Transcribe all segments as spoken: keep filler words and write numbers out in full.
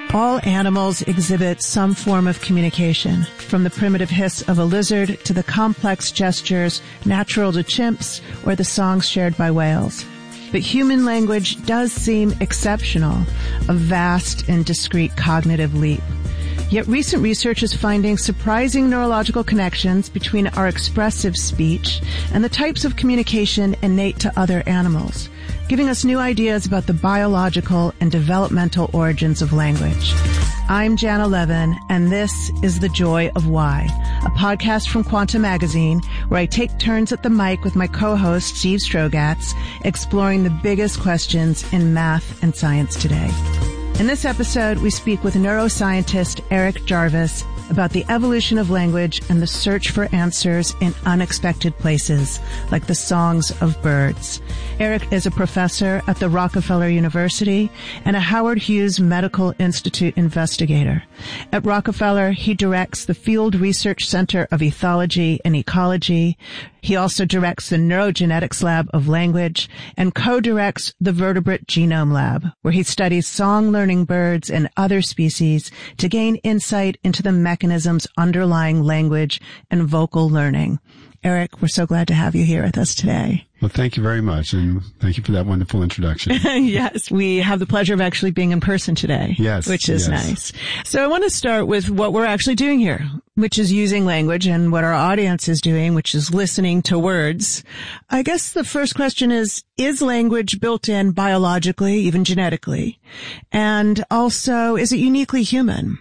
All animals exhibit some form of communication, from the primitive hiss of a lizard to the complex gestures natural to chimps or the songs shared by whales. But human language does seem exceptional, a vast and discrete cognitive leap. Yet recent research is finding surprising neurological connections between our expressive speech and the types of communication innate to other animals, giving us new ideas about the biological and developmental origins of language. I'm Janna Levin, and this is The Joy of Why, a podcast from Quanta Magazine, where I take turns at the mic with my co-host Steve Strogatz, exploring the biggest questions in math and science today. In this episode, we speak with neuroscientist Eric Jarvis about the evolution of language and the search for answers in unexpected places, like the songs of birds. Eric is a professor at the Rockefeller University and a Howard Hughes Medical Institute investigator. At Rockefeller, he directs the Field Research Center of Ethology and Ecology. He also directs the Neurogenetics Lab of Language and co-directs the Vertebrate Genome Lab, where he studies song-learning birds and other species to gain insight into the mechanisms underlying language and vocal learning. Eric, we're so glad to have you here with us today. Well, thank you very much, and thank you for that wonderful introduction. Yes, we have the pleasure of actually being in person today. Yes. Which is yes. nice. So I want to start with what we're actually doing here, which is using language, and what our audience is doing, which is listening to words. I guess the first question is, is language built in biologically, even genetically? And also, is it uniquely human?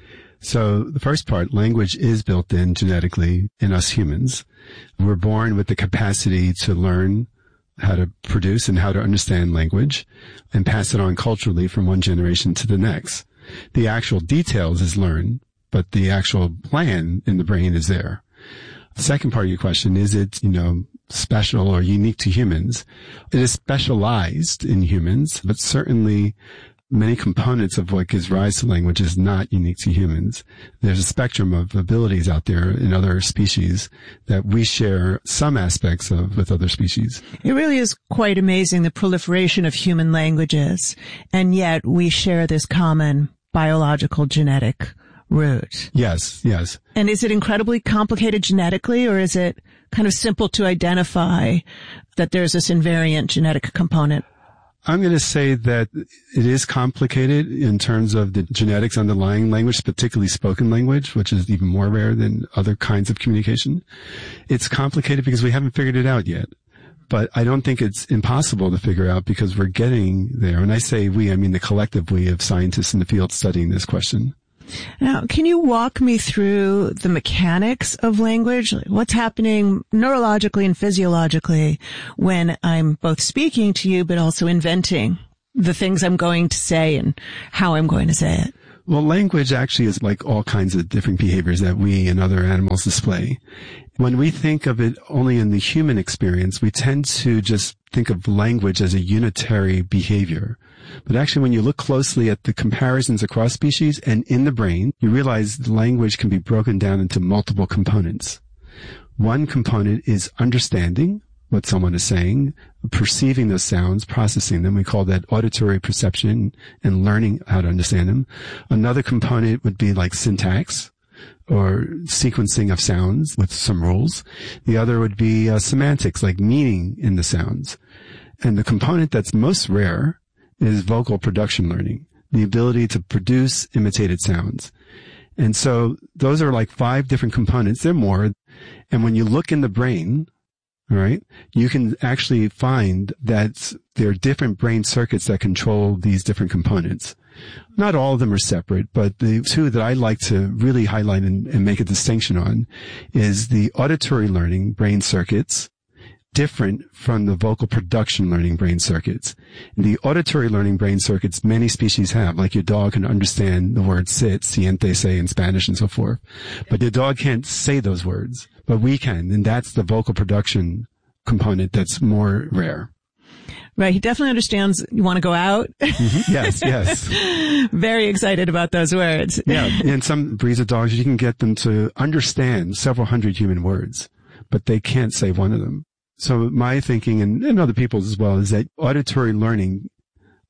So the first part, language is built in genetically in us humans. We're born with the capacity to learn how to produce and how to understand language and pass it on culturally from one generation to the next. The actual details is learned, but the actual plan in the brain is there. The second part of your question, is it, you know, special or unique to humans? It is specialized in humans, but certainly many components of what gives rise to language is not unique to humans. There's a spectrum of abilities out there in other species that we share some aspects of with other species. It really is quite amazing, the proliferation of human languages, and yet we share this common biological genetic root. Yes, yes. And is it incredibly complicated genetically, or is it kind of simple to identify that there's this invariant genetic component? I'm going to say that it is complicated in terms of the genetics underlying language, particularly spoken language, which is even more rare than other kinds of communication. It's complicated because we haven't figured it out yet. But I don't think it's impossible to figure out because we're getting there. When I say we, I mean the collective we of scientists in the field studying this question. Now, can you walk me through the mechanics of language? What's happening neurologically and physiologically when I'm both speaking to you, but also inventing the things I'm going to say and how I'm going to say it? Well, language actually is like all kinds of different behaviors that we and other animals display. When we think of it only in the human experience, we tend to just think of language as a unitary behavior. But actually, when you look closely at the comparisons across species and in the brain, you realize the language can be broken down into multiple components. One component is understanding what someone is saying, perceiving those sounds, processing them. We call that auditory perception and learning how to understand them. Another component would be like syntax or sequencing of sounds with some rules. The other would be uh, semantics, like meaning in the sounds. And the component that's most rare is vocal production learning, the ability to produce imitated sounds. And so those are like five different components. They're more. And when you look in the brain, all right, you can actually find that there are different brain circuits that control these different components. Not all of them are separate, but the two that I like to really highlight and, and make a distinction on is the auditory learning brain circuits, different from the vocal production learning brain circuits. The auditory learning brain circuits many species have, like your dog can understand the word sit, siente, say in Spanish and so forth. But your dog can't say those words, but we can, and that's the vocal production component that's more rare. Right. He definitely understands you want to go out. Mm-hmm. Yes, yes. Very excited about those words. Yeah. In some breeds of dogs, you can get them to understand several hundred human words, but they can't say one of them. So my thinking, and, and other people's as well, is that auditory learning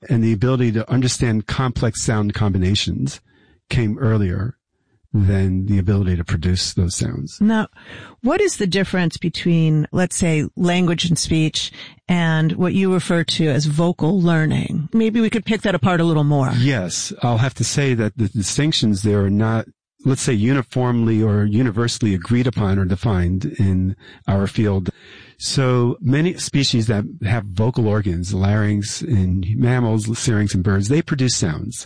And the ability to understand complex sound combinations came earlier than the ability to produce those sounds. Now, what is the difference between, let's say, language and speech and what you refer to as vocal learning? Maybe we could pick that apart a little more. Yes. I'll have to say that the distinctions there are not, let's say, uniformly or universally agreed upon or defined in our field. So many species that have vocal organs, larynx in mammals, syrinx in birds, they produce sounds.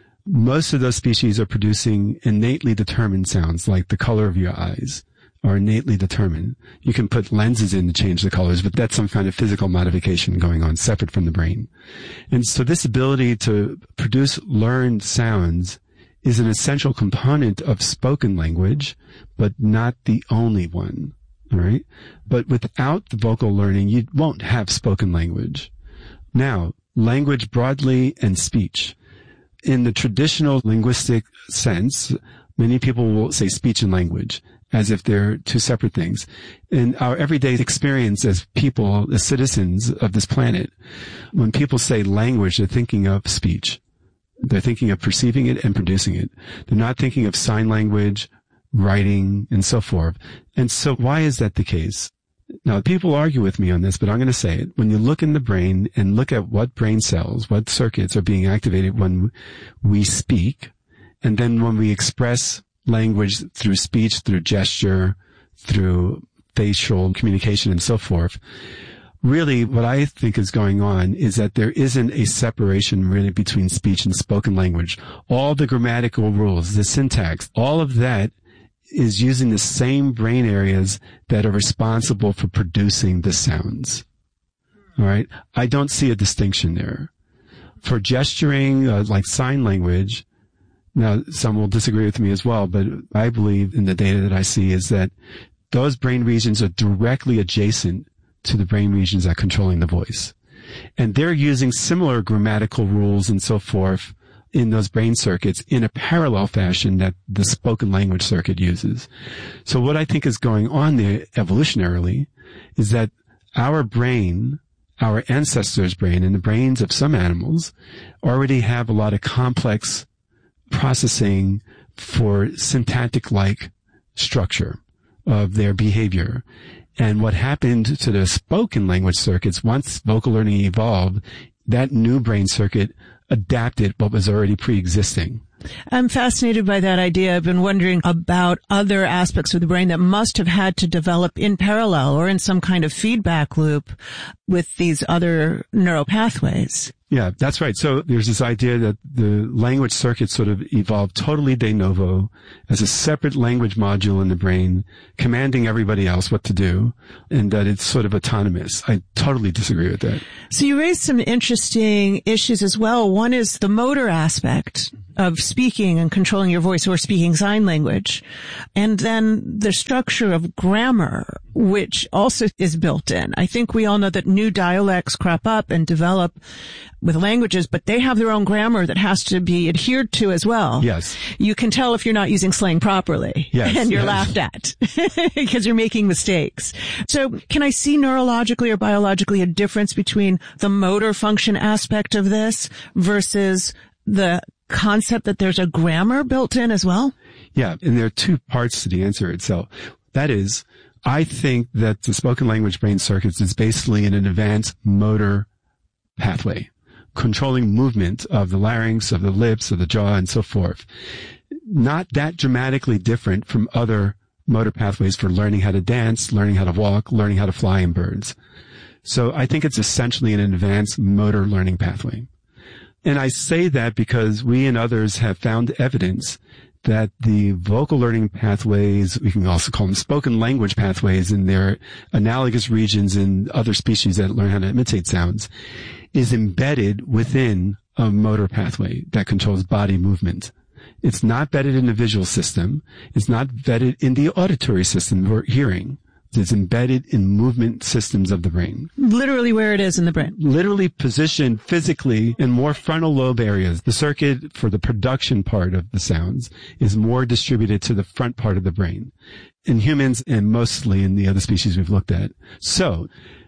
Most of those species are producing innately determined sounds, like the color of your eyes are innately determined. You can put lenses in to change the colors, but that's some kind of physical modification going on separate from the brain. And so this ability to produce learned sounds is an essential component of spoken language, but not the only one. All right. But without the vocal learning, you won't have spoken language. Now, language broadly and speech. In the traditional linguistic sense, many people will say speech and language as if they're two separate things. In our everyday experience as people, as citizens of this planet, when people say language, they're thinking of speech. They're thinking of perceiving it and producing it. They're not thinking of sign language, writing, and so forth. And so why is that the case? Now, people argue with me on this, but I'm going to say it. When you look in the brain and look at what brain cells, what circuits are being activated when we speak, and then when we express language through speech, through gesture, through facial communication, and so forth, really what I think is going on is that there isn't a separation really between speech and spoken language. All the grammatical rules, the syntax, all of that is using the same brain areas that are responsible for producing the sounds. All right. I don't see a distinction there. For gesturing, uh, like sign language, now some will disagree with me as well, but I believe in the data that I see is that those brain regions are directly adjacent to the brain regions that are controlling the voice. And they're using similar grammatical rules and so forth in those brain circuits in a parallel fashion that the spoken language circuit uses. So what I think is going on there evolutionarily is that our brain, our ancestors' brain, and the brains of some animals already have a lot of complex processing for syntactic-like structure of their behavior. And what happened to the spoken language circuits, once vocal learning evolved, that new brain circuit adapted what was already pre-existing. I'm fascinated by that idea. I've been wondering about other aspects of the brain that must have had to develop in parallel or in some kind of feedback loop with these other neural pathways. Yeah, that's right. So there's this idea that the language circuit sort of evolved totally de novo as a separate language module in the brain, commanding everybody else what to do, and that it's sort of autonomous. I totally disagree with that. So you raised some interesting issues as well. One is the motor aspect of speaking and controlling your voice or speaking sign language. And then the structure of grammar, which also is built in. I think we all know that new dialects crop up and develop with languages, but they have their own grammar that has to be adhered to as well. Yes. You can tell if you're not using slang properly. Yes, and you're yes. laughed at because you're making mistakes. So can I see neurologically or biologically a difference between the motor function aspect of this versus the concept that there's a grammar built in as well? Yeah, and there are two parts to the answer itself. That is, I think that the spoken language brain circuits is basically an advanced motor pathway, controlling movement of the larynx, of the lips, of the jaw, and so forth. Not that dramatically different from other motor pathways for learning how to dance, learning how to walk, learning how to fly in birds. So I think it's essentially an advanced motor learning pathway. And I say that because we and others have found evidence that the vocal learning pathways, we can also call them spoken language pathways, and their analogous regions in other species that learn how to imitate sounds, is embedded within a motor pathway that controls body movement. It's not embedded in the visual system. It's not embedded in the auditory system for hearing. It's embedded in movement systems of the brain. Literally where it is in the brain. Literally positioned physically in more frontal lobe areas. The circuit for the production part of the sounds is more distributed to the front part of the brain in humans and mostly in the other species we've looked at. So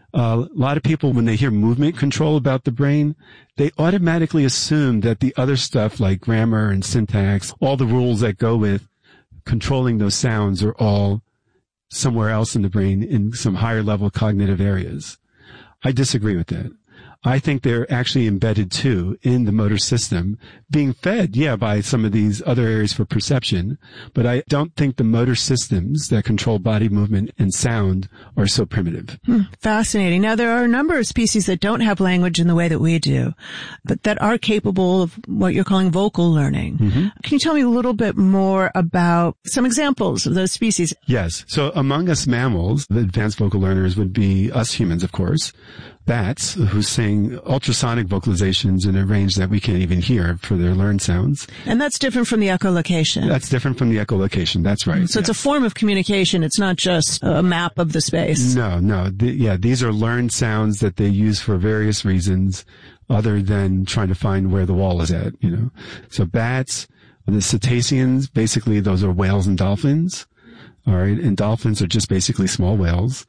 Uh, a lot of people, when they hear movement control about the brain, they automatically assume that the other stuff like grammar and syntax, all the rules that go with controlling those sounds are all somewhere else in the brain in some higher level cognitive areas. I disagree with that. I think they're actually embedded too in the motor system, being fed, yeah, by some of these other areas for perception. But I don't think the motor systems that control body movement and sound are so primitive. Hmm, fascinating. Now, there are a number of species that don't have language in the way that we do, but that are capable of what you're calling vocal learning. Mm-hmm. Can you tell me a little bit more about some examples of those species? Yes. So among us mammals, the advanced vocal learners would be us humans, of course. Bats who sing ultrasonic vocalizations in a range that we can't even hear for their learned sounds. And that's different from the echolocation. That's different from the echolocation. That's right. So yes. It's a form of communication. It's not just a map of the space. No, no. The, yeah, these are learned sounds that they use for various reasons other than trying to find where the wall is at, you know. So bats, the cetaceans, basically those are whales and dolphins. All right. And dolphins are just basically small whales.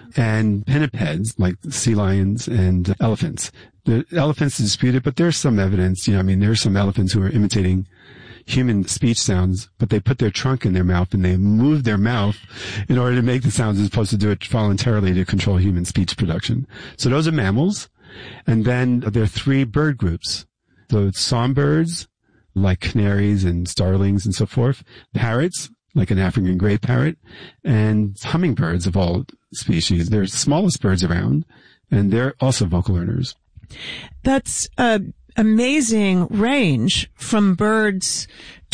And pinnipeds, like sea lions and elephants. The elephants are disputed, but there's some evidence, you know, I mean, there are some elephants who are imitating human speech sounds, but they put their trunk in their mouth and they move their mouth in order to make the sounds as opposed to do it voluntarily to control human speech production. So those are mammals. And then there are three bird groups. So it's songbirds, like canaries and starlings and so forth. Parrots, like an African gray parrot, and hummingbirds of all species. They're the smallest birds around, and they're also vocal learners. That's an amazing range from birds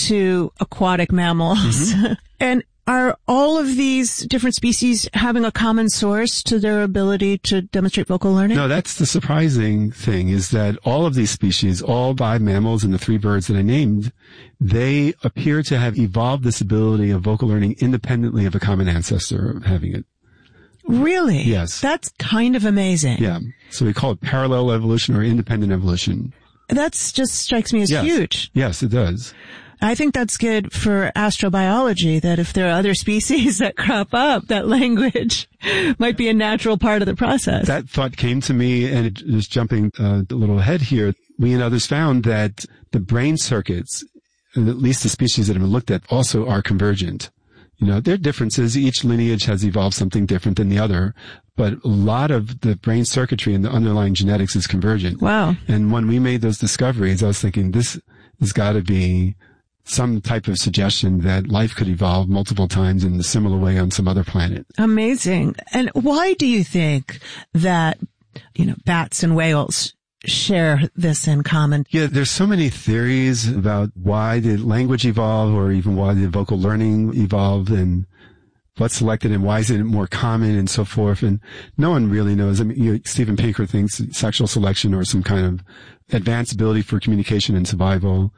to aquatic mammals. Mm-hmm. And are all of these different species having a common source to their ability to demonstrate vocal learning? No, that's the surprising thing, is that all of these species, all five mammals and the three birds that I named, they appear to have evolved this ability of vocal learning independently of a common ancestor having it. Really? Yes. That's kind of amazing. Yeah. So we call it parallel evolution or independent evolution. That's just strikes me as yes. huge. Yes, it does. I think that's good for astrobiology, that if there are other species that crop up, that language might be a natural part of the process. That thought came to me, and it, just jumping uh, a little ahead here, we and others found that the brain circuits, and at least the species that have been looked at, also are convergent. You know, there are differences. Each lineage has evolved something different than the other, but a lot of the brain circuitry and the underlying genetics is convergent. Wow. And when we made those discoveries, I was thinking, this has got to be some type of suggestion that life could evolve multiple times in a similar way on some other planet. Amazing. And why do you think that, you know, bats and whales share this in common? Yeah, there's so many theories about why did language evolve, or even why did vocal learning evolve, and what's selected and why is it more common and so forth. And no one really knows. I mean, you know, Steven Pinker thinks sexual selection or some kind of advanced ability for communication and survival.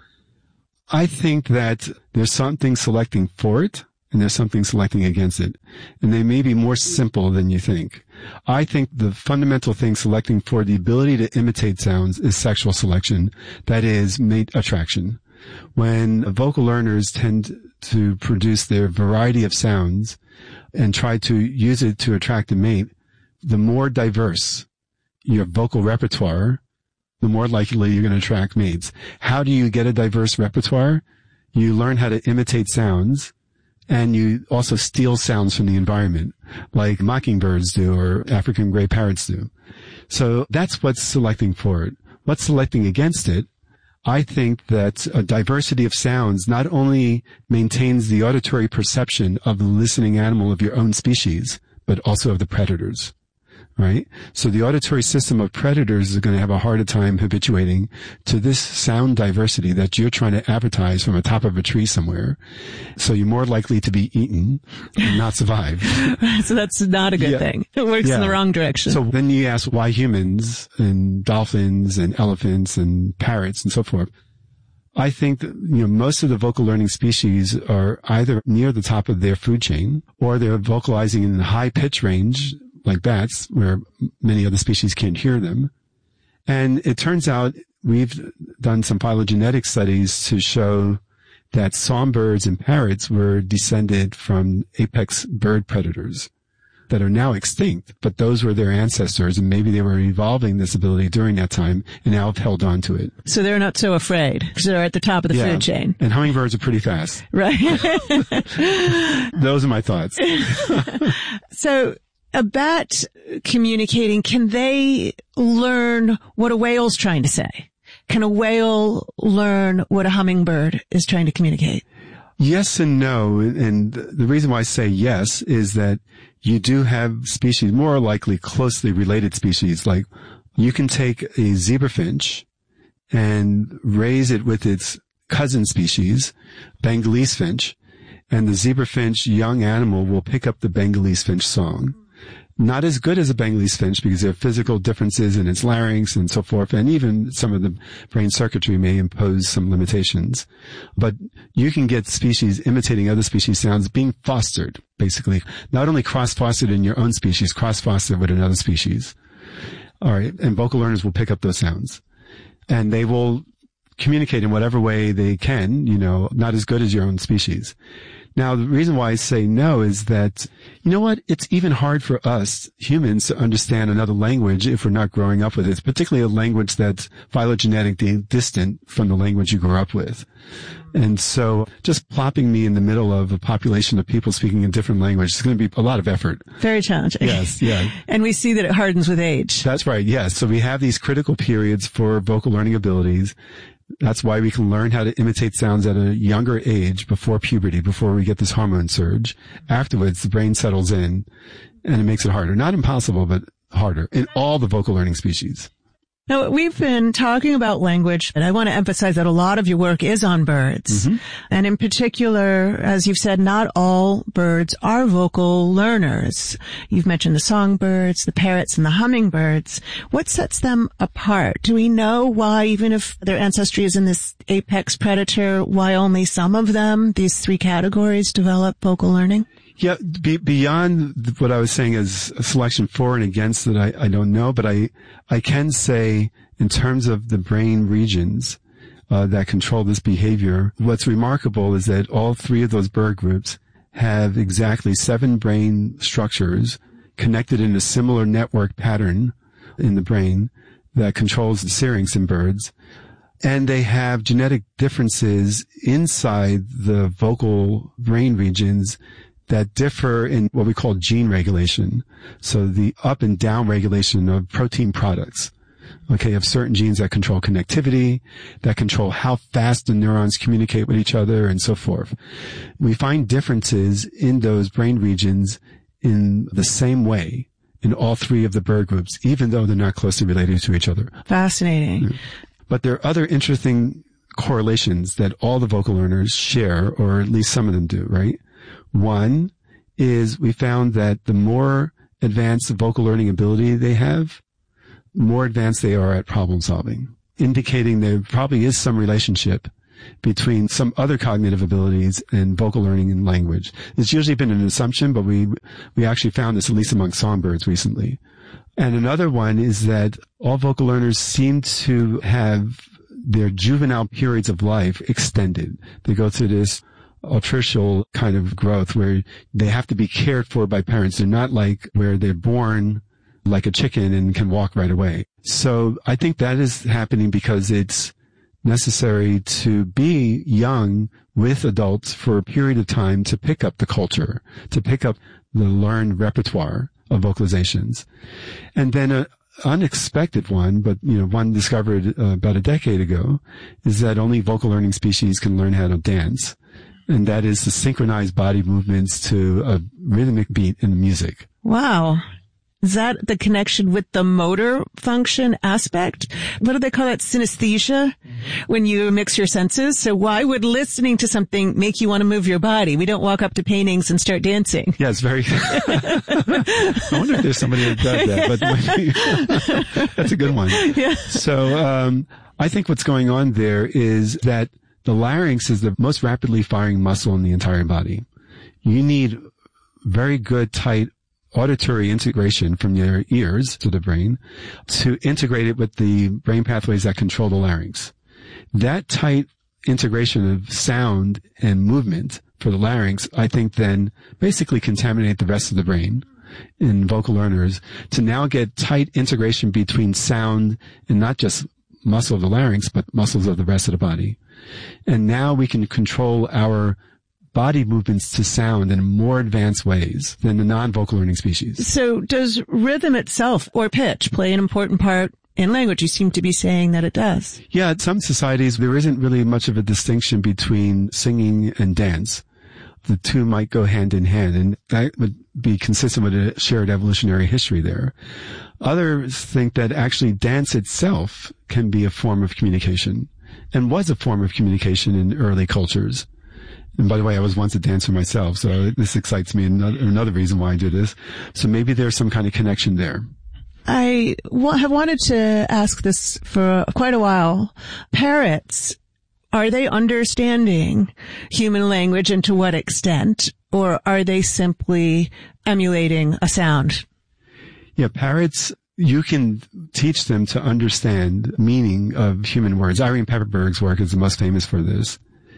I think that there's something selecting for it and there's something selecting against it. And they may be more simple than you think. I think the fundamental thing selecting for the ability to imitate sounds is sexual selection. That is mate attraction. When vocal learners tend to produce their variety of sounds and try to use it to attract a mate, the more diverse your vocal repertoire, the more likely you're going to attract mates. How do you get a diverse repertoire? You learn how to imitate sounds, and you also steal sounds from the environment, like mockingbirds do or African gray parrots do. So that's what's selecting for it. What's selecting against it? I think that a diversity of sounds not only maintains the auditory perception of the listening animal of your own species, but also of the predators. Right? So the auditory system of predators is going to have a harder time habituating to this sound diversity that you're trying to advertise from the top of a tree somewhere. So you're more likely to be eaten and not survive. So that's not a good yeah. thing. It works yeah. in the wrong direction. So then you ask why humans and dolphins and elephants and parrots and so forth. I think that, you know, most of the vocal learning species are either near the top of their food chain, or they're vocalizing in the high pitch range, like bats, where many other species can't hear them. And it turns out we've done some phylogenetic studies to show that songbirds and parrots were descended from apex bird predators. that are now extinct, but those were their ancestors, and maybe they were evolving this ability during that time and now have held on to it. So they're not so afraid because they're at the top of the yeah. food chain. And hummingbirds are pretty fast. Right. Those are my thoughts. So a bat communicating, can they learn what a whale's trying to say? Can a whale learn what a hummingbird is trying to communicate? Yes and no. And the reason why I say yes is that you do have species, more likely closely related species. Like you can take a zebrafinch and raise it with its cousin species, Bengalese finch, and the zebrafinch young animal will pick up the Bengalese finch song. Not as good as a Bengalese finch because there are physical differences in its larynx and so forth, and even some of the brain circuitry may impose some limitations. But you can get species imitating other species sounds being fostered, basically. Not only cross-fostered in your own species, cross-fostered with another species. All right, and vocal learners will pick up those sounds. And they will communicate in whatever way they can, you know, not as good as your own species. Now, the reason why I say no is that, you know what, it's even hard for us humans to understand another language if we're not growing up with it, particularly a language that's phylogenetically distant from the language you grew up with. And so just plopping me in the middle of a population of people speaking a different language is going to be a lot of effort. Very challenging. Yes, yeah. And we see that it hardens with age. That's right, yes. So we have these critical periods for vocal learning abilities. That's why we can learn how to imitate sounds at a younger age before puberty, before we get this hormone surge. Afterwards, the brain settles in and it makes it harder. Not impossible, but harder in all the vocal learning species. Now, we've been talking about language, and I want to emphasize that a lot of your work is on birds. Mm-hmm. And in particular, as you've said, not all birds are vocal learners. You've mentioned the songbirds, the parrots, and the hummingbirds. What sets them apart? Do we know why, even if their ancestry is in this apex predator, why only some of them, these three categories, develop vocal learning? Yeah, be, beyond what I was saying as a selection for and against that I, I don't know, but I, I can say in terms of the brain regions uh, that control this behavior, what's remarkable is that all three of those bird groups have exactly seven brain structures connected in a similar network pattern in the brain that controls the syrinx in birds. And they have genetic differences inside the vocal brain regions that differ in what we call gene regulation. So the up and down regulation of protein products, okay, of certain genes that control connectivity, that control how fast the neurons communicate with each other and so forth. We find differences in those brain regions in the same way in all three of the bird groups, even though they're not closely related to each other. Fascinating. Yeah. But there are other interesting correlations that all the vocal learners share, or at least some of them do, right? One is we found that the more advanced vocal learning ability they have, more advanced they are at problem solving, indicating there probably is some relationship between some other cognitive abilities and vocal learning and language. It's usually been an assumption, but we, we actually found this at least among songbirds recently. And another one is that all vocal learners seem to have their juvenile periods of life extended. They go through this altricial kind of growth where they have to be cared for by parents. They're not like where they're born like a chicken and can walk right away. So I think that is happening because it's necessary to be young with adults for a period of time to pick up the culture, to pick up the learned repertoire of vocalizations. And then a unexpected one, but you know, one discovered uh, about a decade ago, is that only vocal learning species can learn how to dance. And that is the synchronized body movements to a rhythmic beat in the music. Wow. Is that the connection with the motor function aspect? What do they call that? Synesthesia? When you mix your senses? So why would listening to something make you want to move your body? We don't walk up to paintings and start dancing. Yeah, it's very... I wonder if there's somebody that does that, but that's a good one. Yeah. So um I think what's going on there is that the larynx is the most rapidly firing muscle in the entire body. You need very good, tight auditory integration from your ears to the brain to integrate it with the brain pathways that control the larynx. That tight integration of sound and movement for the larynx, I think, then basically contaminate the rest of the brain. in vocal learners to now get tight integration between sound and not just muscle of the larynx, but muscles of the rest of the body. And now we can control our body movements to sound in more advanced ways than the non-vocal learning species. So does rhythm itself or pitch play an important part in language? You seem to be saying that it does. Yeah, in some societies, there isn't really much of a distinction between singing and dance. The two might go hand in hand, and that would be consistent with a shared evolutionary history there. Others think that actually dance itself can be a form of communication, and was a form of communication in early cultures. And by the way, I was once a dancer myself, so this excites me, another, another reason why I do this. So maybe there's some kind of connection there. I w- have wanted to ask this for quite a while. Parrots, are they understanding human language and to what extent, or are they simply emulating a sound? Yeah, parrots, you can teach them to understand meaning of human words. Irene Pepperberg's work is the most famous for this.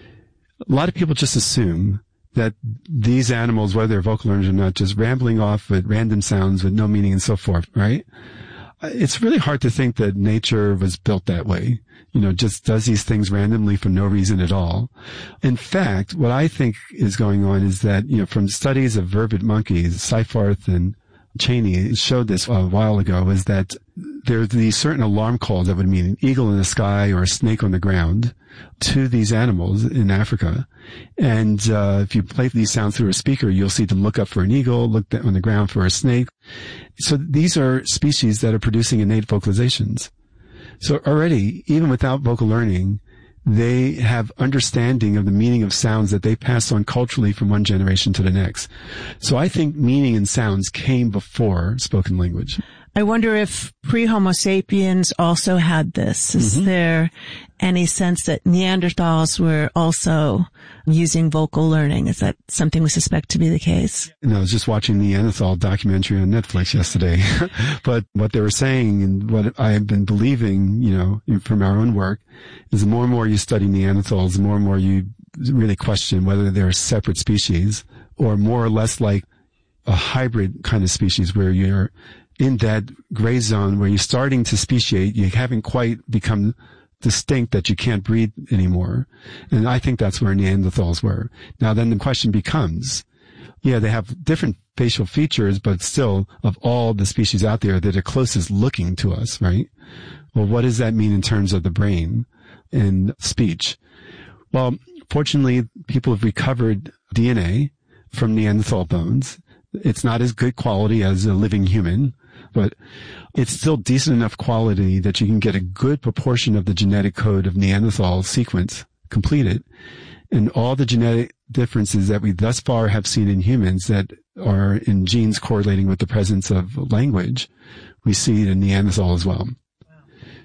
A lot of people just assume that these animals, whether they're vocal learners or not, just rambling off with random sounds with no meaning and so forth, right? It's really hard to think that nature was built that way. You know, just does these things randomly for no reason at all. In fact, what I think is going on is that, you know, from studies of vervet monkeys, Seyfarth and Cheney showed this a while ago, is that there's these certain alarm calls that would mean an eagle in the sky or a snake on the ground to these animals in Africa. And uh, if you play these sounds through a speaker, you'll see them look up for an eagle, look on the ground for a snake. So these are species that are producing innate vocalizations. So already, even without vocal learning, they have understanding of the meaning of sounds that they pass on culturally from one generation to the next. So I think meaning and sounds came before spoken language. I wonder if pre-Homo sapiens also had this. Is mm-hmm. there any sense that Neanderthals were also using vocal learning? Is that something we suspect to be the case? No, I was just watching the Neanderthal documentary on Netflix yesterday. But what they were saying and what I've been believing, you know, from our own work, is the more and more you study Neanderthals, the more and more you really question whether they're separate species or more or less like a hybrid kind of species where you're in that gray zone where you're starting to speciate, you haven't quite become distinct that you can't breed anymore. And I think that's where Neanderthals were. Now then the question becomes, yeah, they have different facial features, but still of all the species out there, they're the closest looking to us, right? Well, what does that mean in terms of the brain and speech? Well, fortunately, people have recovered D N A from Neanderthal bones. It's not as good quality as a living human, but it's still decent enough quality that you can get a good proportion of the genetic code of Neanderthal sequence completed. And all the genetic differences that we thus far have seen in humans that are in genes correlating with the presence of language, we see it in Neanderthal as well. Wow.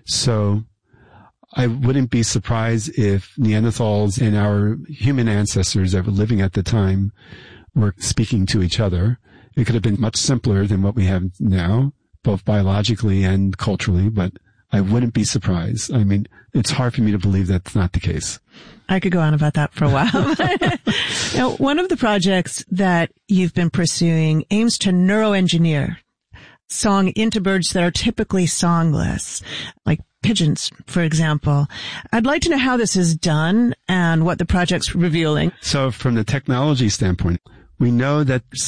So I wouldn't be surprised if Neanderthals and our human ancestors that were living at the time were speaking to each other. It could have been much simpler than what we have now, both biologically and culturally, but I wouldn't be surprised. I mean, it's hard for me to believe that's not the case. I could go on about that for a while. Now, one of the projects that you've been pursuing aims to neuroengineer song into birds that are typically songless, like pigeons, for example. I'd like to know how this is done and what the project's revealing. So from the technology standpoint, we know that